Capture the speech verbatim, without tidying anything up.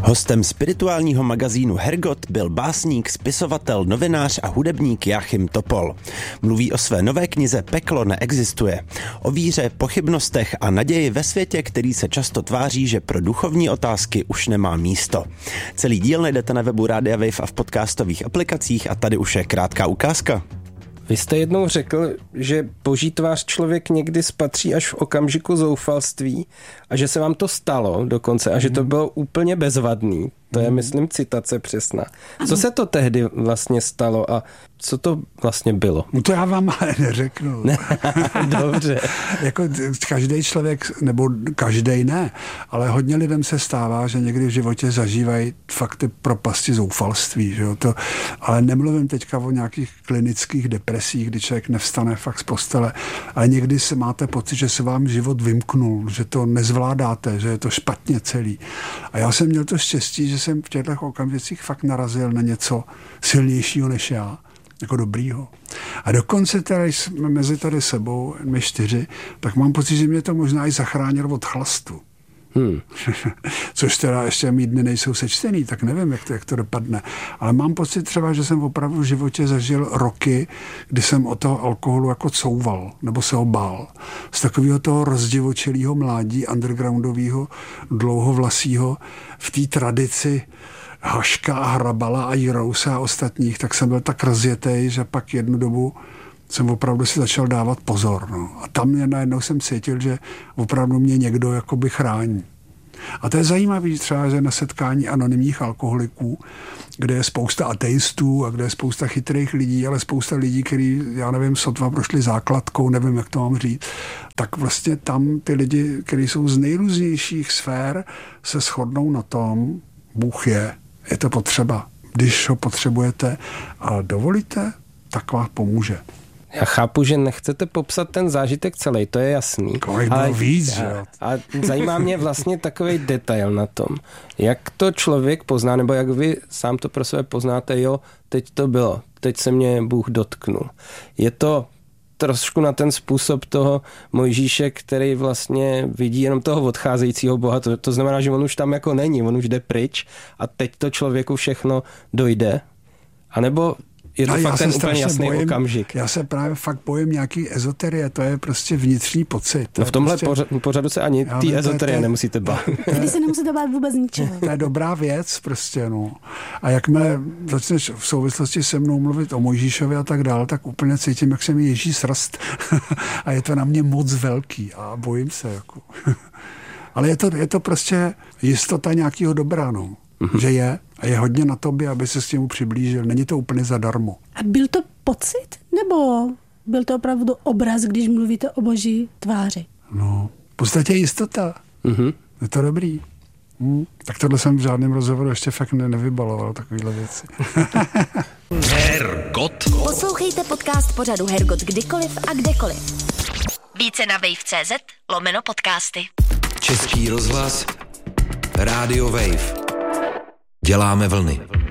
Hostem spirituálního magazínu Hergot byl básník, spisovatel, novinář a hudebník Jáchym Topol. Mluví o své nové knize Peklo neexistuje. O víře, pochybnostech a naději ve světě, který se často tváří, že pro duchovní otázky už nemá místo. Celý díl najdete na webu Rádia Wave a v podcastových aplikacích a tady už je krátká ukázka. Vy jste jednou řekl, že boží tvář člověk někdy spatří až v okamžiku zoufalství a že se vám to stalo dokonce a že to bylo úplně bezvadný. To je, myslím, citace přesná. Co se to tehdy vlastně stalo a co to vlastně bylo? No to já vám ale neřeknu. Dobře. Jako každý člověk, nebo každý ne, ale hodně lidem se stává, že někdy v životě zažívají fakt ty propasti zoufalství. Že jo? To, ale nemluvím teďka o nějakých klinických depresích, kdy člověk nevstane fakt z postele, ale někdy se máte pocit, že se vám život vymknul, že to nezvládáte, že je to špatně celý. A já jsem měl to štěstí, že jsem v těchto okamžicích fakt narazil na něco silnějšího než já, jako dobrýho. A dokonce tady jsme mezi tady sebou, my čtyři, tak mám pocit, že mě to možná i zachránilo od chlastu. Hmm. Což teda ještě mý dny nejsou sečtený, tak nevím, jak to, jak to dopadne. Ale mám pocit třeba, že jsem opravdu v životě zažil roky, kdy jsem od toho alkoholu jako couval, nebo se ho bál. Z takového toho rozdivočelého mládí, undergroundového, dlouhovlasího, v té tradici Haška a Hrabala a Jirousa a ostatních, tak jsem byl tak rozjetej, že pak jednu dobu jsem opravdu si začal dávat pozor. No. A tam mě najednou jsem cítil, že opravdu mě někdo jakoby chrání. A to je zajímavé třeba, že na setkání anonymních alkoholiků, kde je spousta ateistů a kde je spousta chytrých lidí, ale spousta lidí, kteří, já nevím, sotva prošli základkou, nevím, jak to mám říct, tak vlastně tam ty lidi, kteří jsou z nejrůznějších sfér, se shodnou na tom, Bůh je, je to potřeba. Když ho potřebujete a dovolíte, tak vám pomůže. Já chápu, že nechcete popsat ten zážitek celý, to je jasný. Kolik bylo víc, že jo? A zajímá mě vlastně takový detail na tom. Jak to člověk pozná, nebo jak vy sám to pro sebe poznáte, jo, teď to bylo, teď se mě Bůh dotknul. Je to trošku na ten způsob toho Mojžíše, který vlastně vidí jenom toho odcházejícího Boha. To, to znamená, že on už tam jako není, on už jde pryč a teď to člověku všechno dojde. A nebo je to no, fakt ten úplně jasný bojím, okamžik. Já se právě fakt bojím nějaký ezoterie, to je prostě vnitřní pocit. No v tomhle prostě, pořadu se ani ty ezoterie nemusíte bát. Vy se nemusíte bát vůbec ničeho. To je dobrá věc prostě, no. A jakmile začneš v souvislosti se mnou mluvit o Mojžíšovi a tak dál, tak úplně cítím, jak se mi ježí srast. A je to na mě moc velký a bojím se, jako. Ale je to, je to prostě jistota nějakého dobra, no. Mm-hmm. Že je a je hodně na tobě, aby se s tím přiblížil. Není to úplně zadarmo. A byl to pocit? Nebo byl to opravdu obraz, když mluvíte o boží tváři? No, v podstatě jistota. Mm-hmm. Je to dobrý. Hm. Tak tohle jsem v žádném rozhovoru ještě fakt ne- nevybaloval, takovýhle věci. Hergot. Poslouchejte podcast pořadu Hergot kdykoliv a kdekoliv. Více na wave tečka cé zet lomeno podcasty. Český rozhlas, Rádio Wave. Děláme vlny.